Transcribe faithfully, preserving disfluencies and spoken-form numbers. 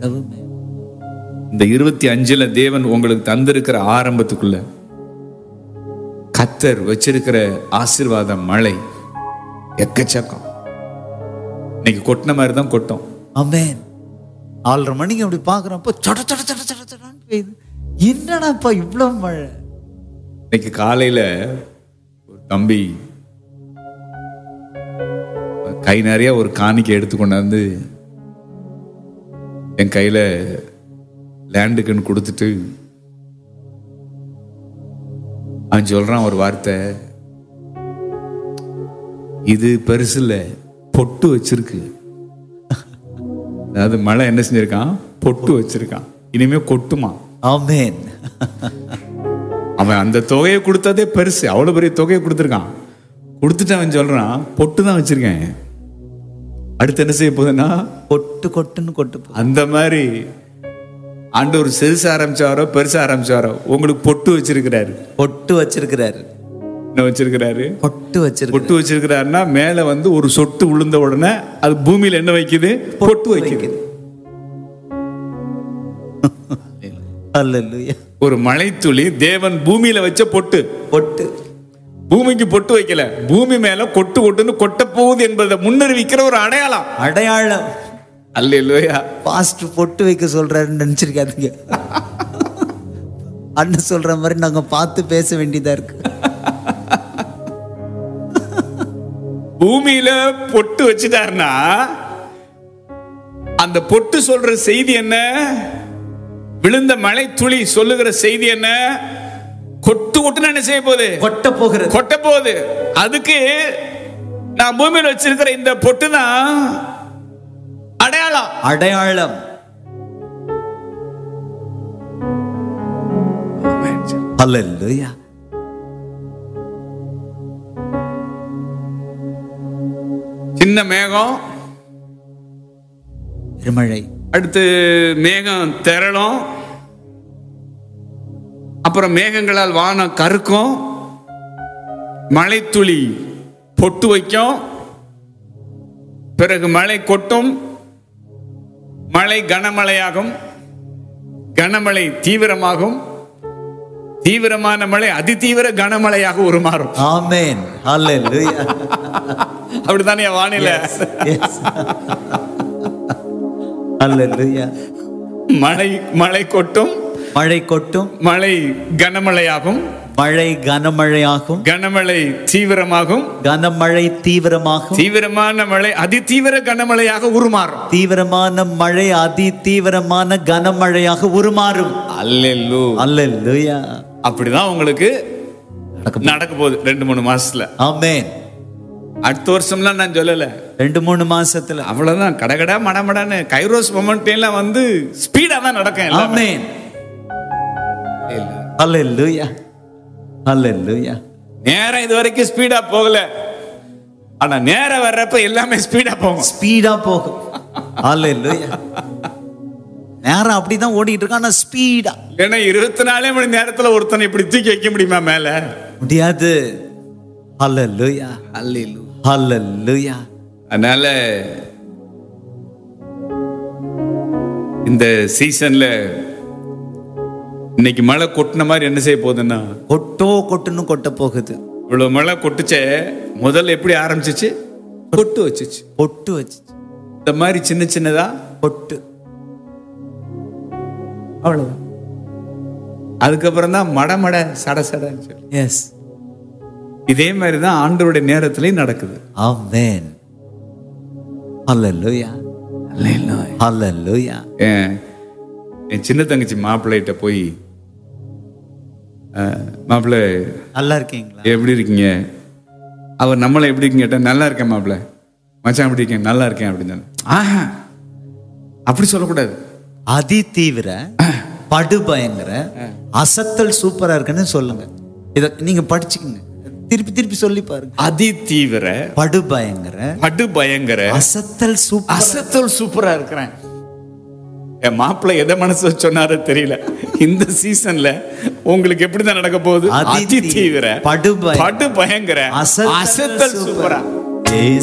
இந்த இருபத்தி அஞ்சுல தேவன் உங்களுக்கு தந்திருக்கிற ஆரம்பத்துக்குள்ள கத்தர் வச்சிருக்கிற ஆசீர்வாத மழை எக்கச்சக்கம். இன்னைக்கு கொட்டின மாதிரி தான் கொட்டும். ஆமென். ஆறரை மணிக்கு அப்படி பாக்குறப்ப சட சட சட சட சடான்னு பெய்யுது. என்னடாப்பா இவ்வளவு மழை? இன்னைக்கு காலையில ஒரு தம்பி கை நிறைய ஒரு காணிக்கை எடுத்து கொண்டாந்து என் கையில லேண்டுக்குன்னு கொடுத்துட்டு அவன் சொல்றான் ஒரு வார்த்தை, இது பெருசு இல்ல, பொட்டு வச்சிருக்கு. அதாவது மழை என்ன செஞ்சிருக்கான்? பொட்டு வச்சிருக்கான். இனிமே கொட்டுமா? ஆமென். அவன் அந்த தொகையை கொடுத்ததே பெருசு, அவ்வளவு பெரிய தொகையை கொடுத்துருக்கான். கொடுத்துட்டு அவன் சொல்றான், பொட்டு தான் வச்சிருக்கேன், அடுத்து என்ன செய்ய போகுதுன்னா கொட்டு கொட்டுன்னு கொட்டு. அந்த மாதிரி ஆண்டவர் சிறுசு ஆரம்பிச்சாரோ பெருசா ஆரம்பிச்சாரோ உங்களுக்கு பொட்டு வச்சிருக்கிறாரு. பொட்டு வச்சிருக்கிறாரு. என்ன வச்சிருக்கிறாரு? பொட்டு வச்சிருக்காரு. பொட்டு வச்சிருக்கிறாருன்னா மேல வந்து ஒரு சொட்டு விழுந்த உடனே அது பூமியில என்ன வைக்குது? பொட்டு வைக்குது. அல்லேலூயா. ஒரு மழைத்துளி தேவன் பூமியில வச்ச பொட்டு. பொட்டு பூமிக்கு பொட்டு வைக்கல, பூமி மேல கொட்டு கொட்டுன்னு கொட்ட போகுது என்பதை முன்னறிவிக்கிற ஒரு அடையாளம். அடையாளம். அல்லேலூயா. பாஸ்ட் பொட்டு வைக்க சொல்றாருன்னு நினைச்சிருக்காதீங்க. அண்ணன் சொல்ற மாதிரி நாங்க பார்த்து பேச வேண்டியதா இருக்கு. பூமியில பொட்டு வச்சுட்டாருன்னா அந்த பொட்டு சொல்ற செய்தி என்ன? விழுந்த மழை துளி சொல்லுகிற செய்தி என்ன? கொட்டு கொட்டுன்னு என்ன செய்ய போகுது? கொட்ட போகிறது. கொட்ட போகுது. அதுக்கு நான் பூமியில வச்சிருக்கிற இந்த பொட்டு தான் அடையாளம். அடையாளம். அல்லேலூயா. சின்ன மேகம், பெருமழை, அடுத்து மேகம் திரளும், அப்புறம் மேகங்களால் வானம் கருக்கும், மழைத்துளி பொட்டு வைக்கும், பிறகு மழை கொட்டும், மழை கனமழையாகும், கனமழை தீவிரமாகும், தீவிரமான மழை அதிதீவிர கனமழையாக உருமாறும். ஆமென். அல்லேலூயா. அப்படித்தானே வானிலை? அல்லேலூயா. மழை மழை கொட்டும், மழை கொட்டும், மழை கனமழையாகும், மழை கனமழையாகும், கனமழை தீவிரமாகும், கனமழை தீவிரமாகும், தீவிரமான மழை அதிதீவிர கனமழையாக உருமாறும். தீவிரமான மழை அதி தீவிரமான கனமழையாக உருமாறும். அல்லேலூயா. அல்லேலூயா. அப்படிதான் உங்களுக்கு நடக்க போகுது ரெண்டு மூணு மாசத்துல. ஆமென். அடுத்த வருஷம்லாம் நான் சொல்லல, ரெண்டு மூணு மாசத்துல அவ்வளவுதான். கடகடா மடமடான்னு கைரோஸ் மொமெண்ட்லாம் வந்து ஸ்பீடா தான் நடக்கும். ஆமென். அல்லேலூயா. அல்லேலூயா. நேரம் இது வரைக்கும் ஸ்பீடா போகல, ஆனா நேரம் வர்றப்ப எல்லாமே ஸ்பீடா போகும். ஸ்பீடா போகும். அல்லேலூயா. நேரம் அப்படிதான் ஓடிட்டு இருக்கு, ஆனா ஸ்பீடா. ஏன்னா இருபத்தி நாலே மணி நேரத்துல ஒருத்தனை இப்படி தூக்கி வைக்க முடியுமா மேல? முடியாது. அல்லேலூயா. அல்லேலூயா. அல்லேலூயா. அதனால இந்த சீசன்ல இன்னைக்கு மழை கொட்டின மாதிரி என்ன செய்ய போகுதுன்னா கொட்டோ கொட்டுன்னு கொட்ட போகுது. இவ்வளவு மழை கொட்டுச்சே, முதல்ல எப்படி ஆரம்பிச்சிச்சு? பொட்டு வச்சுச்சு. பொட்டு வச்சுச்சு. இந்த மாதிரி சின்ன சின்னதா பொட்டு. அவ்வளவுதான். அதுக்கப்புறம் தான் மட மட சட சடன்னு சொல்லி. எஸ். இதே மாதிரி தான் ஆண்டவருடைய நேரத்திலையும் நடக்குது. ஆமென். அல்லேலூயா. அல்லேலூயா. அல்லேலூயா. என் சின்ன தங்கச்சி மாப்பிள்ளைகிட்ட போய், மாப்பிள்ளை நல்லா இருக்கீங்களா? எப்படி இருக்கீங்க? அவர் நம்மளை எப்படி இருக்கீங்க கேட்டா, நல்லா இருக்கேன் மாப்பிள்ளை. மச்சான் எப்படி இருக்கேன்? நல்லா இருக்கேன் அப்படின்னு சொன்ன. ஆஹா, அப்படி சொல்லக்கூடாது. அதி தீவிர படு பயங்கர அசத்தல் சூப்பரா இருக்குன்னு சொல்லுங்க. இத நீங்க படிச்சுக்கங்க, திருப்பி திருப்பி சொல்லி பாருங்க. அதி தீவிர படு பயங்கர படு பயங்கர அசத்தல் சூப்பர். அசத்தல் சூப்பரா இருக்கிறேன். என் மாப்பிள்ளை எதை மனசு சொன்னாரோ தெரியல. இந்த சீசன்ல உங்களுக்கு எப்படிதான் நடக்க போகுது? அதி தீவிர படு படு பயங்கர அசத்தல் சூப்பரா.